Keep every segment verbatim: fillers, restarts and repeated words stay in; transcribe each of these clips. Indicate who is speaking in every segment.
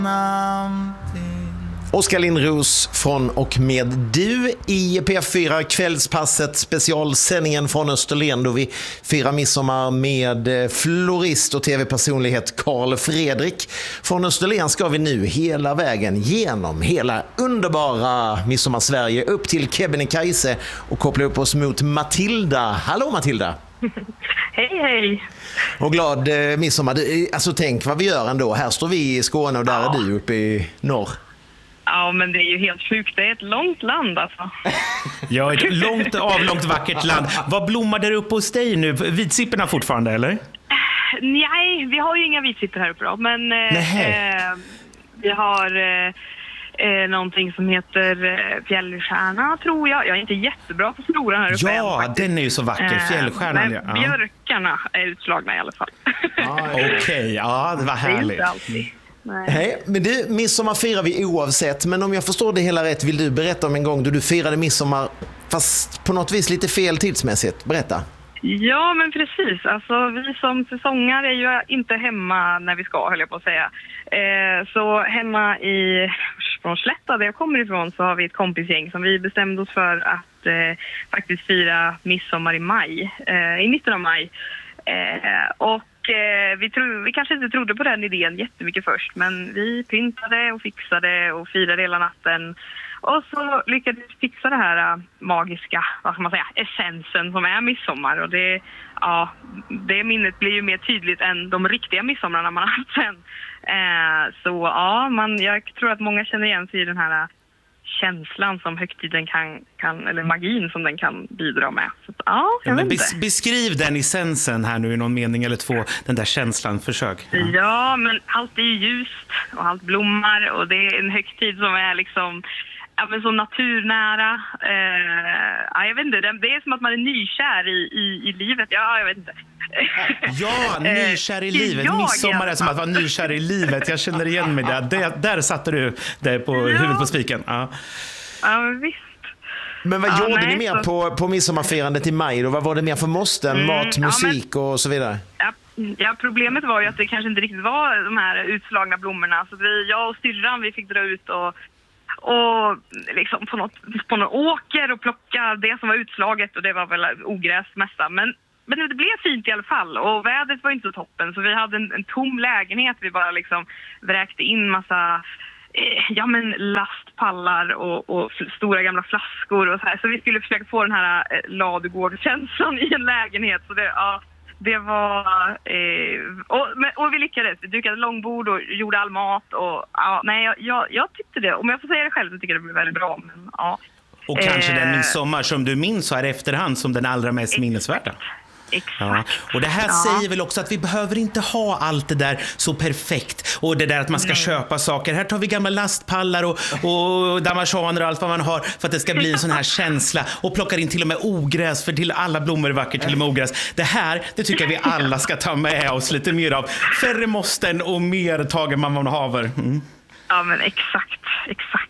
Speaker 1: Oskar Lindros från och med du i P F fyra Kvällspasset, specialsändningen från Österlen då vi firar midsommar med florist och tv-personlighet Carl Fredrik. Från Österlen ska vi nu hela vägen genom hela underbara midsommar-Sverige upp till Kebnekaise och koppla upp oss mot Matilda. Hallå Matilda!
Speaker 2: Hej, hej!
Speaker 1: Och glad eh, midsommar. Alltså tänk vad vi gör ändå. Här står vi i Skåne och där ja. är du uppe i norr.
Speaker 2: Ja, men det är ju helt sjukt. Det är ett långt land alltså.
Speaker 3: Ja, ett långt, avlångt, vackert land. Vad blommar där uppe hos dig nu? Vitsipporna fortfarande, eller?
Speaker 2: Nej, vi har ju inga vitsippor här uppe då. Men eh, vi har eh, eh, någonting som heter eh, fjällstjärna, tror jag. Jag är inte jättebra på floran här uppe.
Speaker 3: Ja,
Speaker 2: än,
Speaker 3: den är ju så vacker. Fjällstjärnan,
Speaker 2: eh, men ja. Björkarna är utslagna i alla fall.
Speaker 3: Ah, Okej, okay. Ja, det var härligt.
Speaker 2: Det är inte alltid.
Speaker 1: Hej, men du, midsommar firar vi oavsett, men om jag förstår det hela rätt vill du berätta om en gång då du firade midsommar fast på något vis lite fel tidsmässigt. Berätta.
Speaker 2: Ja, men precis. Alltså, vi som säsongar är ju inte hemma när vi ska, höll jag på att säga. Eh, så hemma i från Slätta, där jag kommer ifrån, så har vi ett kompisgäng som vi bestämde oss för att eh, faktiskt fira midsommar i maj, eh, i mitten av maj. Eh, och Vi, tro, vi kanske inte trodde på den idén jättemycket först, men vi pyntade och fixade och firade hela natten. Och så lyckades vi fixa det här magiska, vad ska man säga, essensen som är midsommar. Och det, ja, det minnet blir ju mer tydligt än de riktiga midsommarna man har haft sen. Eh, så ja, man, jag tror att många känner igen sig i den här känslan som högtiden kan, kan, eller magin som den kan bidra med. Så, ja,
Speaker 3: ja, men bes, beskriv den essensen här nu i någon mening eller två, den där känslan, försök.
Speaker 2: Ja. ja, men allt är ju ljust och allt blommar och det är en högtid som är liksom, ja, men så naturnära. Eh, ja, jag vet inte, det är som att man är nykär i, i, i livet. Ja, jag vet inte.
Speaker 3: Ja, nykär i livet. Jag, midsommar är som att vara nykär i livet. Jag känner igen mig där. Där, där satte du där på ja. huvudet på spiken. Ja,
Speaker 2: ja visst.
Speaker 1: Men vad
Speaker 2: ja,
Speaker 1: gjorde
Speaker 2: nej,
Speaker 1: ni mer
Speaker 2: så...
Speaker 1: på, på midsommarfirandet i maj? Och vad var det mer för måsten? Mm, mat, musik ja, men... och så vidare?
Speaker 2: Ja. Ja, problemet var ju att det kanske inte riktigt var de här utslagna blommorna. Så vi, jag och styrran, vi fick dra ut och och liksom på något, på något åker och plocka det som var utslaget, och det var väl ogräs mesta. Men, men det blev fint i alla fall, och vädret var inte så toppen, så vi hade en, en tom lägenhet. Vi bara liksom vräkte in massa eh, ja, men lastpallar och, och stora gamla flaskor och så här. Så vi skulle försöka få den här eh, ladugårdskänslan i en lägenhet. Så det, ja, det var eh, och, och vi lyckades. Vi dukade långbord och gjorde all mat och ja, nej, jag, jag, jag tyckte det. Om jag får säga det själv så tycker jag det blev väldigt bra, men ja.
Speaker 3: Och kanske
Speaker 2: eh,
Speaker 3: den midsommar som du minns så här efterhand som den allra mest
Speaker 2: exakt.
Speaker 3: minnesvärda.
Speaker 2: Exakt.
Speaker 3: Ja. Och det här ja. säger väl också att vi behöver inte ha allt det där så perfekt. Och det där att man ska Nej. köpa saker. Här tar vi gamla lastpallar och, och damaschaner och allt vad man har för att det ska bli en sån här känsla. Och plockar in till och med ogräs, för till alla blommor är vackert, till och med ogräs. Det här, det tycker jag vi alla ska ta med oss lite mer av. Färre måsten och mer tager man vad man haver. Mm.
Speaker 2: Ja, men exakt, exakt.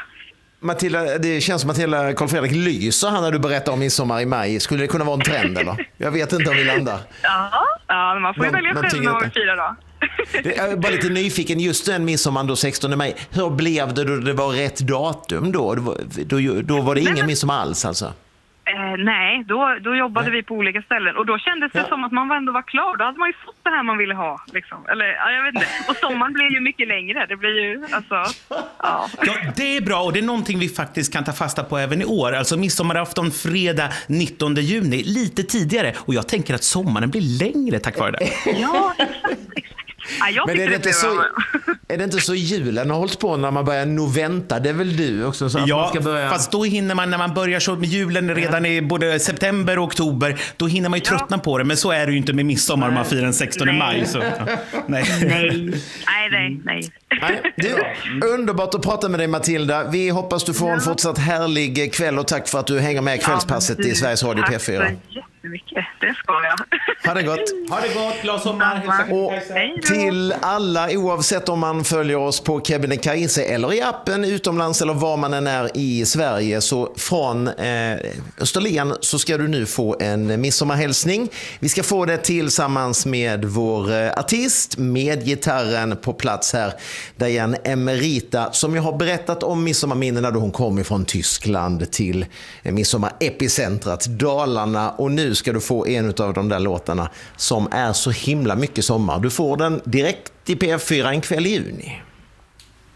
Speaker 1: Matilda, det känns som att hela Carl Fredrik lyser här när du berättar om midsommar i maj. Skulle det kunna vara en trend eller? Jag vet inte om vi landar.
Speaker 2: Ja, ja man får ju
Speaker 1: Någon,
Speaker 2: välja själv när man firar då.
Speaker 1: Jag är bara lite nyfiken, just den midsommar då sextonde maj. Hur blev det då det var rätt datum då? Då, då, då var det ingen men, midsommar alls alltså?
Speaker 2: Eh, nej, då, då jobbade nej. vi på olika ställen. Och då kändes det ja. som att man ändå var klar. Då hade man ju fått det här man ville ha. Liksom. Eller, ja, jag vet inte. Och sommaren blir ju mycket längre. Det blir ju, alltså, ja.
Speaker 3: Ja, det är bra, och det är någonting vi faktiskt kan ta fasta på även i år. Alltså midsommarafton fredag nittonde juni, lite tidigare. Och jag tänker att sommaren blir längre tack vare det.
Speaker 2: Ja, exakt, exakt. Ja,
Speaker 1: men är det, inte så, är det inte så julen har hållit på när man börjar noventa? Det är väl du också? Så att
Speaker 3: ja,
Speaker 1: man ska börja...
Speaker 3: fast då hinner man, när man börjar så med julen redan i både september och oktober, då hinner man ju tröttna ja. på det. Men så är det ju inte med midsommar om man firar den sextonde maj. Så, ja.
Speaker 2: Nej. Nej. Nej, nej,
Speaker 1: nej. Du, underbart att prata med dig, Matilda. Vi hoppas du får ja. en fortsatt härlig kväll, och tack för att du hänger med kvällspasset ja, i Sveriges Radio P fyra.
Speaker 2: jättemycket. Det ska jag.
Speaker 1: Ha det gott.
Speaker 3: Ha det gott, glad sommar. Hälsa
Speaker 1: Och
Speaker 3: Kebnekaise.
Speaker 2: Hej då.
Speaker 1: till alla, oavsett om man följer oss på Kebnekaise eller i appen utomlands eller var man än är i Sverige, så från eh, Österlen så ska du nu få en midsommarhälsning. Vi ska få det tillsammans med vår eh, artist med gitarren på plats här, Diane Emerita, som jag har berättat om midsommarminnena då hon kom ifrån Tyskland till eh, midsommarepicentrat Dalarna, och nu ska du få en av de där låtarna som är så himla mycket sommar. Du får den direkt i P F fyra en kväll i juni.